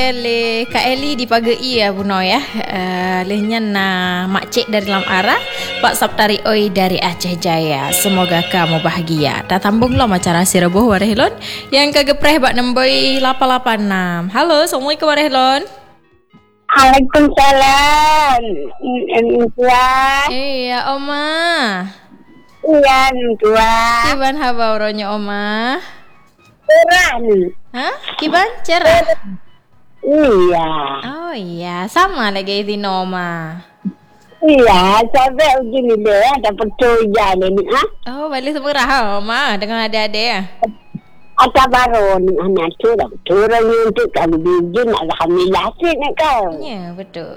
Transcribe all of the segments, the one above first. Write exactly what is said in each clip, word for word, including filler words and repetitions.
Le Kak Eli di Pagai ya Buno ya. Uh, lehnya na makcik dari dalam arah Pak Saptari Oi dari Aceh Jaya. Semoga kamu bahagia. Dah tambung lo macara sirabuh warehlon yang kagepreh bak nemboi lapan lapan enam. Halo, Assalamualaikum warehlon. Waalaikumsalam. Tua. Iya, Oma. Iya, tua. Kiban haba uronya Oma? Cerah. Hah? Kiban cerah? Iya. Oh iya, sama lagi di Oma. Iya, sampai begini deh, ada percaya ni, ah? Oh, balik seberah Oma dengan adik-adik ya? Ada baru ni anak turun, turun untuk kami bikin alhamdulillah sih nak kau. Ya, betul.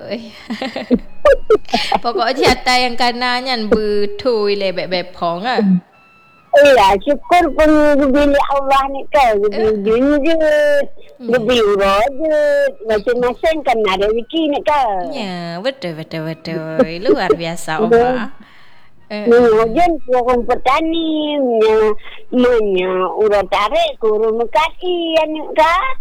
Pokoknya jatah yang kanannya betul lebek-bek pong ah. Iya, syukur pun bila Allah ni kau, bikin je, lebih urut, macam-macam kan ada rezeki ni kau. Ya, betul betul betul. Luar biasa Oma. Kemudian kurung petani, punya urut tarik, kurung mekasi, anu kan?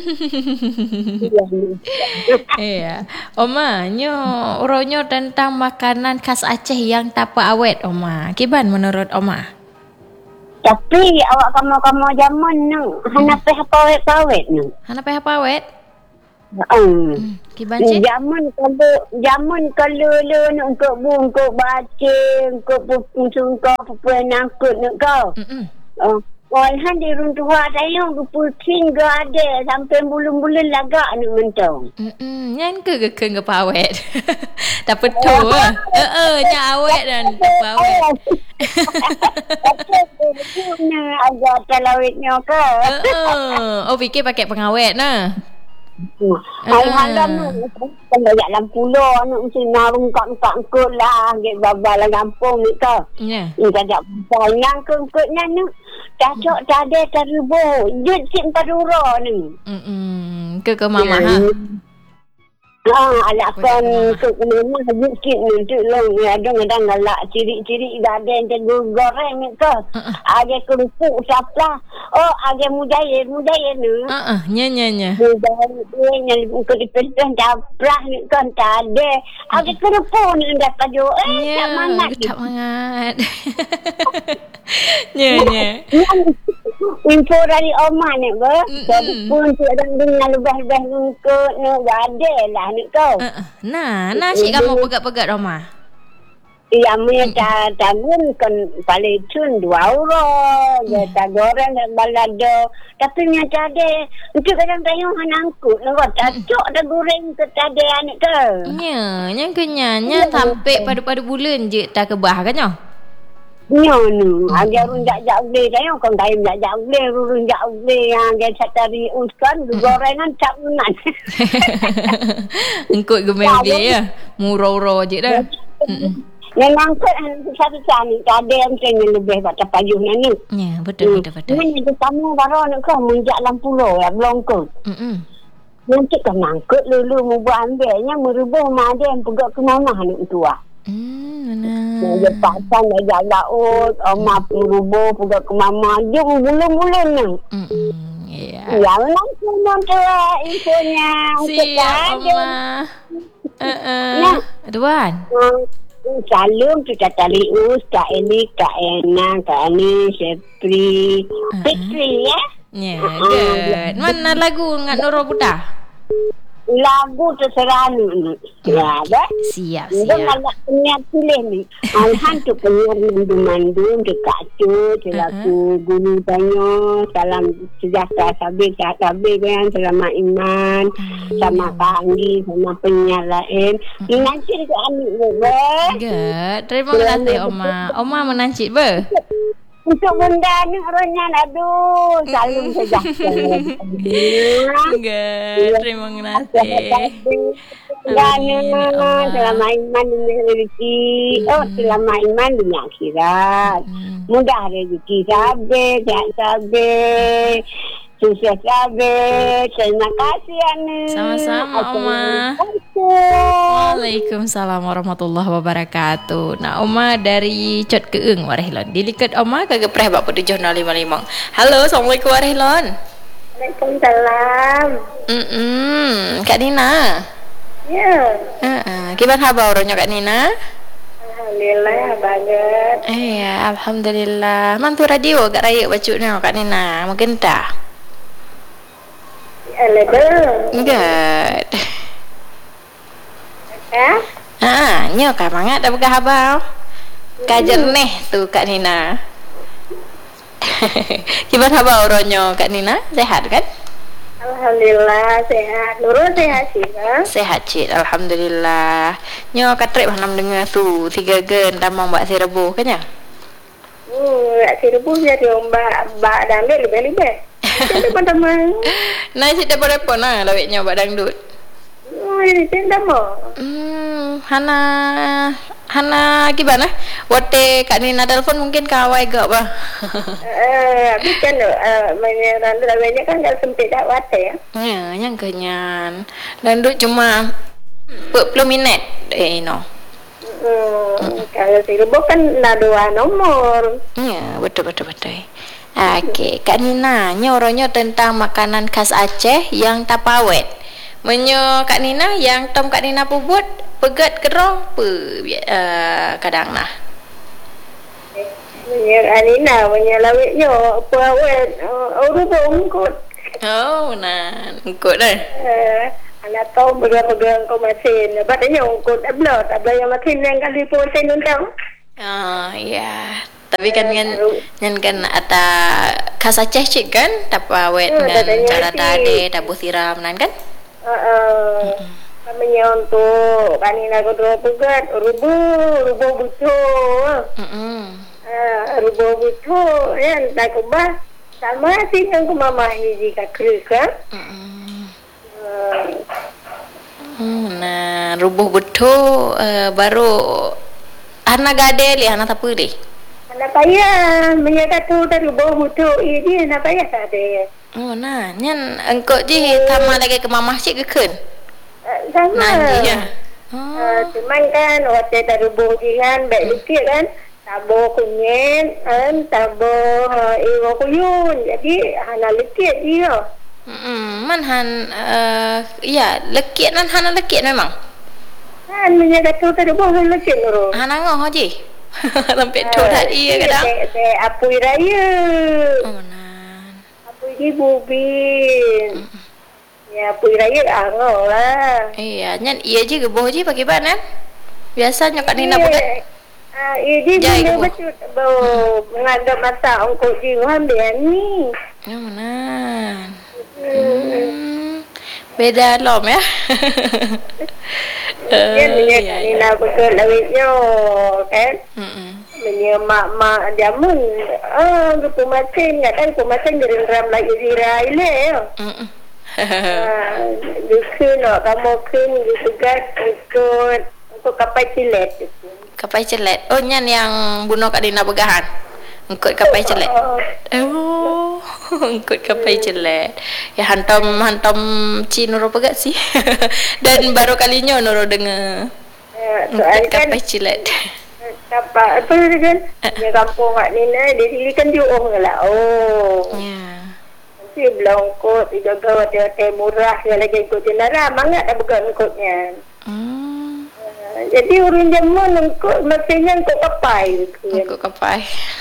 Iya, Oma, nyo uronyo tentang makanan khas Aceh yang tak apa awet Oma. Kiban menurut Oma? Tapi awak kamu-kamu zaman ni, hana peh pawet-pawet ni. Hana peh pawet? Hmm. Kiban cik? Zaman kalau zaman kalau lu nak untuk bungkuk baca, untuk pupung kau, pupung nangkut nak kau. Oh, walahan di runtuh saya pusing ke ada sampai bulan-bulan lagak nak mentong. Hmm, yang ke ke ke pawet. Tak betul ah. Heeh, nya awet dan pawet. Agak telawitnya ke? Uh, oh, fikir pakai pengawet nah. Alhamdulillah, kalau dalam pulau nak mesti narung kat-kat kot lah, get babal lah kampung ni ke. Ya. Ni tak sayang ke kotnya ni. Tak cok tak ada tak ribu. Jut si empat uro ni. Hmm, ke ke mama ha. Ah, anak kan ke mama jut sikit ni tu long ada ngadang galak ciri-ciri dah ada yang goreng ni ke. Ada kerupuk saplah. Oh, ada mujair, mujair ni. Ha ah, nya nya nya. Mujair yang ke dipelih caprah ni kan tak ada. Ada kerupuk ni dah padu. Eh, tak mangat. Tak mangat. Nya nya. Info dari Oma ni ke. Jadi pun tu ada dengan lebih-lebih ke ni ada lah ni kau. Nah, nasi kamu pegat-pegat Oma. Iya, punya tak tagun kan paling cun dua euro. Ya, tak goreng dan balado. Tapi punya ada. Untuk kadang tayung angkut. Lepas tak cok dah goreng ke tak ada anak ke. Ya, yang kenyanya sampai pada-pada bulan je tak kebah kan ya? Ya ni, agak runjak jak boleh tayung kan tayung jak jak boleh, runjak boleh yang agak cari uskan gorengan cap menan. Engkut gemeng dia ya. Murau-rau je dah. Yang angkut satu-satu ni tak ada yang macam lebih kat tapayuh ni. Ya, betul betul betul. Ini tu kamu baru nak kau menjak lampu lo ya belum kau. Hmm. Nanti kan angkut lulu mau buat ambilnya merubuh mah ada yang pegang ke mana ni tua. Hmm, mana? Dia pasang dah jalan laut, Oma merubuh pegang ke mama dia bulan-bulan ni. Hmm, ya. Ya, memang semua tu infonya. Siap Oma. Uh-uh. Tuan. Salam tu Kak Lius, Kak Eli, Kak Ena, Kak Ani, Sepri, Fikri ya. Ya, good. Mana lagu ngat Nurul Buddha? Lagu terserah ni. Ya, dah. Siap, Dia siap. malah niat pilih ni. Alhan tu penyiar mandu-mandu dekat tu. Selaku guru tanya. Salam sejahtera sabit, sabit kan. Selamat iman. Sama Kak Andi, sama penyiar lain. Menancit dekat ambil ber. Good. Terima kasih Oma. Oma menancit ber. Untuk benda ni orangnya aduh. Salam sejahtera. Good. Terima kasih. Amin. Selamat iman dunia rezeki. Oh, selamat iman dunia akhirat. Mudah rezeki sabar, sehat sabar, sukses sabar. Terima kasih Ana. Sama-sama Oma. Waalaikumsalam warahmatullahi wabarakatuh. Nah, Oma dari Cot Keeng Warehlon. Dilikat Oma kagak preh bak tujuh nol lima lima. Halo, Assalamualaikum Warehlon. Waalaikumsalam. Mm-mm. Kak Nina. Ya. Uh-uh. Gimana khabar orangnya Kak Nina? Alhamdulillah banget. Iya, alhamdulillah. Mantu radio Kak Raya bacuknya Kak Nina. Mungkin tak? Alhamdulillah. Good. Ya? Ah, nyo Kak mangat dah buka khabar. Kajar neh tu Kak Nina. Gimana khabar orangnya Kak Nina? Sehat kan? Alhamdulillah sehat. Nurul sehat sih, kan? Sehat cik, alhamdulillah. Nyo katrip hanam dengar tu tiga gen tamang buat serbu kan ya? Hmm, nak serbu je dia mbak mbak dangdut lebih-lebih. Kita pun tamang. Nah, cik dah berapa nah lawiknya buat dangdut? Oh, ini cinta mo. Hmm, Hana Hana gimana? Wate Kak Nina telefon mungkin kawai gak bah? Eh, tapi kan eh menyeran lawaknya kan enggak sempit dak wate ya. Ya, yang kenyan. Dangdut cuma empat puluh minit. Eh, no. Hmm, kalau serbu kan nak dua nomor. Ya, betul betul betul. Okey, Kak Nina, nyoronya tentang makanan khas Aceh yang tapawet. Menyo Kak Nina yang tom Kak Nina pubut pegat kerong pe uh, kadang nah. Menyer Anina, menyer lawiknya apa awet urubung kot. Oh, nah, ikut dah. Eh, anak tahu berapa-berapa kau masin. Batanya kot abla, abla yang makin yang kali pun sen undang. Oh, ya. Tapi kan kan kan kan ata khas Aceh cik kan tapawet dengan cara tade tabu siram nan kan? Uh, kami untuk kanina kedua pegat rubu rubu butuh uh, rubu butuh ya tak kubah sama sih yang ku mama hiji kakri kan nah rubuh butuh uh, baru anak gade li anak apa deh anak payah menyatakan tu dari rubuh butuh ini anak payah tak ada. Oh nah, nyan engkau je sama lagi ke mamah cik ke kun? Uh, sama. Nanti ya. Oh. Uh, cuman kan waktu taruh buji kan, baik lukit kan, tabo kunyit, kan, tabo uh, iwa kuyun. Jadi hana lukit dia. Hmm, man han, uh, ya lekit nan hana lekit memang. Kan menjaga tu taruh buji lukit nuru. Hana ngoh je. Sampai tu tadi kadang. Te apui raya. Oh nah. Di bubin. Ya, puy raya angol lah. Iya, nyan iya je geboh je pakai banan. Biasanya Kak Nina pakai. Ah, ini dia betul bau mengadap masa ongkos jiwa dia ni. Oh, nah. Hmm. Beda lom ya. Dia punya Kak Nina betul lawitnya kan. Hmm. Punya mak-mak jamun ah gitu macam kan pemasan dari ram lagi zirai le heeh dukun kamu kun juga ikut untuk kapai cilet kapai cilet oh nyan yang bunuh Kak Dina begahan ikut kapai cilet oh ikut kapai cilet ya hantam hantam ci nuro pegat sih dan baru kalinya nuro dengar ikut kapai cilet apa apa kan dia kampung Kak Nina dia sini kan dia orang lah oh ya nanti belum kot dia jaga hotel murah dia lagi ikut jenara mangat dah bukan ikutnya hmm. uh, jadi urun jamun ikut mestinya ikut kapai ikut kapai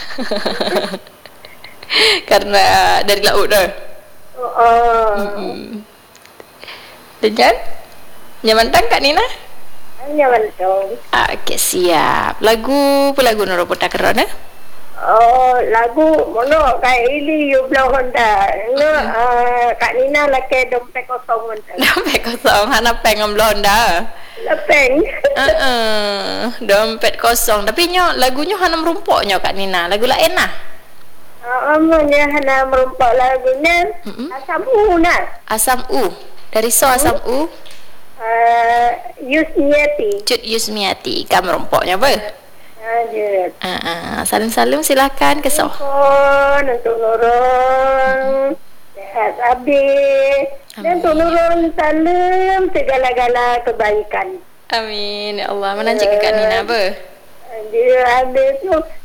karena dari laut dah oh, oh. Mm-hmm. Dan nyaman tak Kak Nina? Nyaman dong. Okey, siap. Lagu apa lagu noro putar kerana? Oh, lagu mono kayak ini you blow Honda. No, uh, Kak Nina lagi dompet kosong Honda. Dompet kosong, hana peng ambil Honda. Lepeng. Uh-uh, dompet kosong. Tapi nyo lagunya hana merumpoknya Kak Nina. Lagu lain lah. Oh, amanya hana merumpok lagunya. Mm-hmm. Asam U nak. Asam U. Dari so asam U. Uh, Yusmiati. Cut Yusmiati. Kamu merumpoknya apa? Ada. Ah, uh, salam-salam silakan ke so. Untuk Nurul sehat habis. Dan untuk Nurul salam segala-gala kebaikan. Amin ya Allah. Mana cik Kak Nina apa? Dia habis tu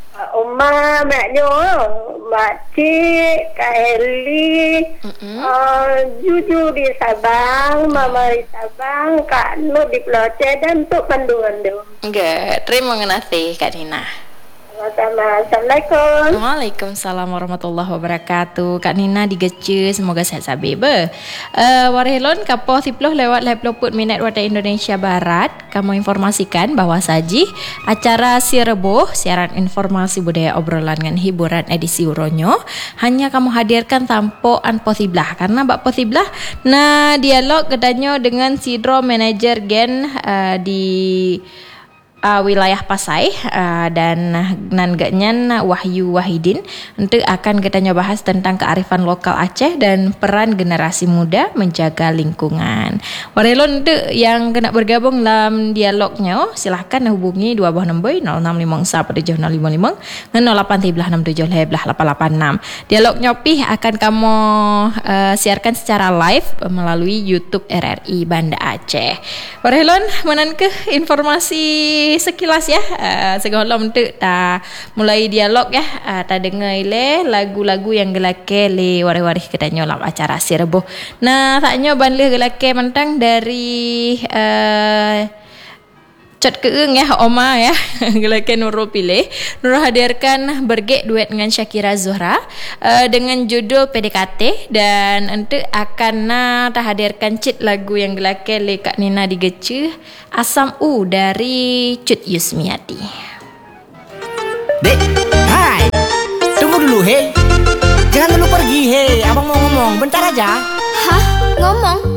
Oma, Mak Nyo, Mak Cik, Kak Heli, uh, Juju di Sabang, Mama di Sabang, Kak Nur di Pulau C dan Tok Panduan tu. Good. Terima kasih Kak Nina. Sama-sama. Assalamualaikum. Waalaikumsalam warahmatullahi wabarakatuh. Kak Nina digece, semoga sehat sabi be. Uh, Warhelon kapo siploh lewat dua puluh minit waktu Indonesia Barat. Kamu informasikan bahawa saji acara Si Reboh, siaran informasi budaya obrolan dengan hiburan edisi Uronyo, hanya kamu hadirkan tanpa anposiblah karena bak posiblah na dialog kedanyo dengan sidro manager gen uh, di Uh, wilayah Pasai uh, dan nanggaknya Wahyu Wahidin untuk akan kita bahas tentang kearifan lokal Aceh dan peran generasi muda menjaga lingkungan. Warelon untuk yang kena bergabung dalam dialognya, silahkan hubungi dua buah nombor nol enam lima satu tujuh nol lima lima dan nol delapan tiga enam tujuh delapan delapan enam. Dialog Nyopi akan kamu uh, siarkan secara live melalui YouTube R R I Banda Aceh. Warelon menanke informasi sekilas ya, uh, segolong untuk dah mulai dialog ya, uh, tak dengar ile lagu-lagu yang gelake le waris-waris kedanyo dalam acara Si Reboh. Nah, taknya banleh gelake mentang dari uh, Cot keeng ya Oma ya gelake Nurul pilih Nurul hadirkan bergek duet dengan Syakira Zuhra uh, dengan judul P D K T dan untuk akan na tak hadirkan cit lagu yang gelake le Kak Nina digece Asam U dari Cut Yusmiati. Dek, hai. Tunggu dulu he. Jangan dulu pergi he. Abang mau ngomong bentar aja. Hah? Ngomong?